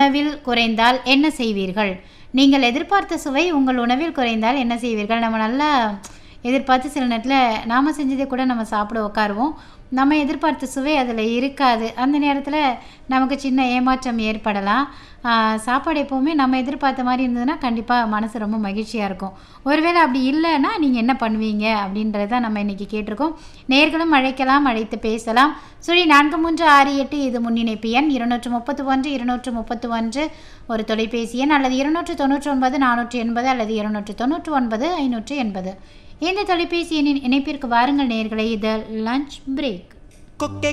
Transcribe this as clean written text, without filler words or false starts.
உணவில் குறைந்தால் என்ன செய்வீர்கள்? நீங்கள் எதிர்பார்த்த சுவை உங்கள் உணவில் குறைந்தால் என்ன செய்வீர்கள்? நம்ம நல்லா எதிர்பார்த்து சில நேரத்தில் நாம் செஞ்சதே கூட நம்ம சாப்பிட உட்காருவோம். நம்ம எதிர்பார்த்த சுவை அதில் இருக்காது. அந்த நேரத்தில் நமக்கு சின்ன ஏமாற்றம் ஏற்படலாம். சாப்பாடு எப்போவுமே நம்ம எதிர்பார்த்த மாதிரி இருந்ததுன்னா கண்டிப்பாக மனசு ரொம்ப மகிழ்ச்சியாக இருக்கும். ஒருவேளை அப்படி இல்லைன்னா நீங்கள் என்ன பண்ணுவீங்க அப்படின்றத நம்ம இன்றைக்கி கேட்டிருக்கோம். நேயர்களும் அழைக்கலாம், அழைத்து பேசலாம். 4368 இது முன்னிணைப்பு எண். 231 231 ஒரு தொலைபேசி எண், அல்லது 299 480 அல்லது 299 580. இந்த தொலைபேசி எண்ணின் இணைப்பிற்கு வாருங்கள் நேயர்களே. இது லஞ்ச் பிரேக்.